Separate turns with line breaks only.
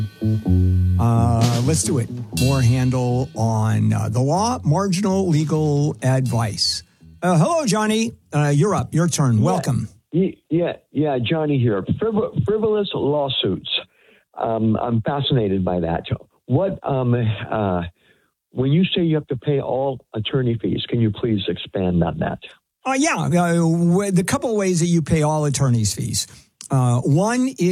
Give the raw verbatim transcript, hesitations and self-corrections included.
Uh, let's do it. More handle on uh, the law, marginal legal advice. Uh, hello, Johnny. Uh, you're up. Your turn.
Yeah,
Welcome.
Yeah, yeah, Johnny here. Friv- frivolous lawsuits. Um, I'm fascinated by that. What, um, uh, when you say you have to pay all attorney fees, can you please expand on that?
Uh, yeah, uh, the couple of ways that you pay all attorneys' fees. Uh, one is